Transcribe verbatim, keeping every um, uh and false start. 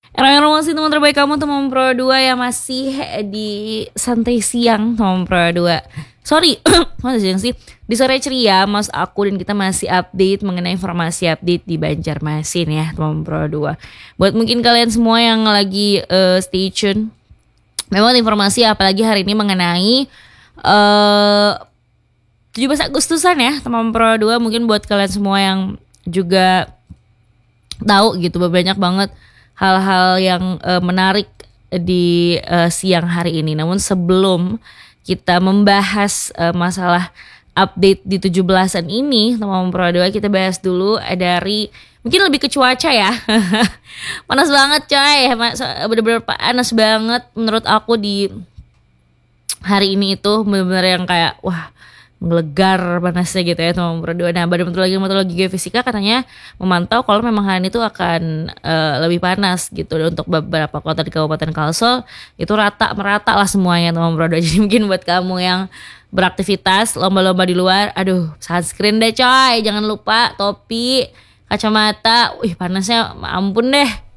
Era-era masih teman terbaik kamu teman Pro dua yang masih di santai siang teman Pro dua. Sorry, mana siang sih? Di sore ceria mas aku dan kita masih update mengenai informasi update di Banjarmasin ya teman Pro dua. Buat mungkin kalian semua yang lagi uh, stay tune. Memang informasi apalagi hari ini mengenai uh, tujuh belas Agustusan ya teman Pro dua. Mungkin buat kalian semua yang juga tahu gitu banyak banget hal-hal yang uh, menarik di uh, siang hari ini. Namun sebelum kita membahas uh, masalah update di tujuh belasan ini, teman-teman Pro dua, kita bahas dulu dari mungkin lebih ke cuaca ya. Panas banget coy, bener-bener panas banget menurut aku di hari ini itu bener-bener yang kayak wah menggelegar panasnya gitu ya teman Pro dua. Nah, Badan Meteorologi Meteorologi Geofisika katanya memantau kalau memang hari ini tuh akan uh, lebih panas gitu untuk beberapa kota di Kabupaten Kalsel itu rata merata lah semuanya teman Pro dua. Jadi mungkin buat kamu yang beraktivitas lomba-lomba di luar, aduh sunscreen deh coy, jangan lupa topi, kacamata, wih panasnya ampun deh.